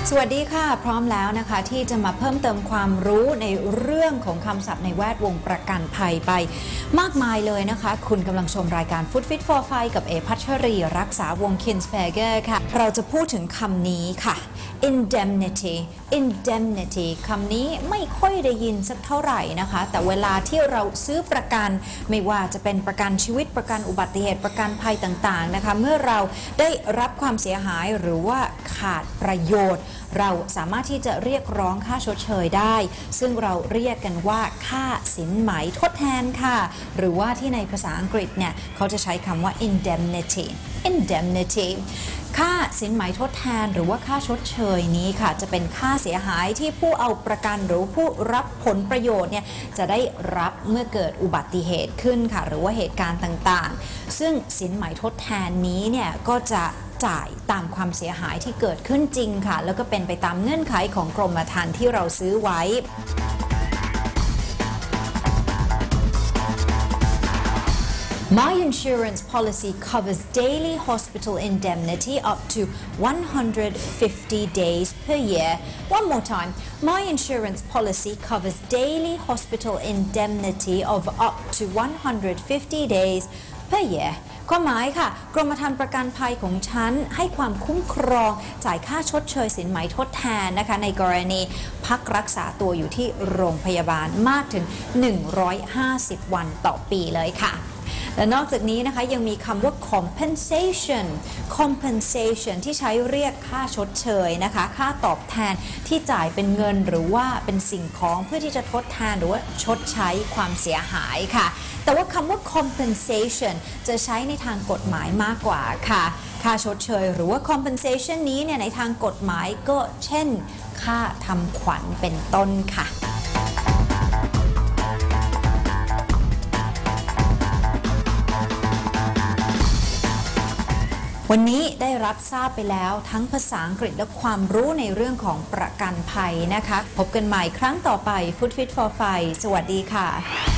สวัสดีค่ะพร้อมแล้วนะคะที่จะมาเพิ่มเติมความรู้ในเรื่องของคำศัพท์ในแวดวงประกันภัยไปมากมายเลยนะคะคุณกำลังชมรายการ Food Fit for Five กับพัชรีรักษาวงศ์ Kinsberger ค่ะเราจะพูดถึงคำนี้ค่ะ indemnity คำนี้ไม่ค่อยได้ยินสักเท่าไหร่นะคะแต่เวลาที่เราซื้อประกันไม่ว่าจะเป็นประกันชีวิตประกันอุบัติเหตุประกันภัยต่างๆนะคะเมื่อเราได้รับความเสียหายหรือว่าขาดประโยชน์เราสามารถที่จะเรียกร้องค่าชดเชยได้ซึ่งเราเรียกกันว่าค่าสินไหมทดแทนค่ะหรือว่าที่ในภาษาอังกฤษเนี่ยเขาจะใช้คำว่า indemnity ค่าสินไหมทดแทนหรือว่าค่าชดเชยนี้ค่ะจะเป็นค่าเสียหายที่ผู้เอาประกันหรือผู้รับผลประโยชน์เนี่ยจะได้รับเมื่อเกิดอุบัติเหตุขึ้นค่ะหรือว่าเหตุการณ์ต่างๆซึ่งสินไหมทดแทนนี้เนี่ยก็จะจ่ายตามความเสียหายที่เกิดขึ้นจริงค่ะแล้วก็เป็นไปตามเงื่อนไขของกรมธรรม์ที่เราซื้อไว้ My insurance policy covers daily hospital indemnity up to 150 days per year. One more time. My insurance policy covers daily hospital indemnity of up to 150 days per year. ความหมายค่ะกรมธรรม์ประกันภัยของฉันให้ความคุ้มครองจ่ายค่าชดเชยสินไหมทดแทนนะคะในกรณีพักรักษาตัวอยู่ที่โรงพยาบาลมากถึง150วันต่อปีเลยค่ะและนอกจากนี้นะคะยังมีคำว่า compensation ที่ใช้เรียกค่าชดเชยนะคะค่าตอบแทนที่จ่ายเป็นเงินหรือว่าเป็นสิ่งของเพื่อที่จะทดแทนหรือว่าชดใช้ความเสียหายค่ะแต่ว่าคำว่า compensation จะใช้ในทางกฎหมายมากกว่าค่ะค่าชดเชยหรือว่า compensation นี้เนี่ยในทางกฎหมายก็เช่นค่าทำขวัญเป็นต้นค่ะวันนี้ได้รับทราบไปแล้วทั้งภาษาอังกฤษและความรู้ในเรื่องของประกันภัยนะคะพบกันใหม่ครั้งต่อไป Food Fit for Five สวัสดีค่ะ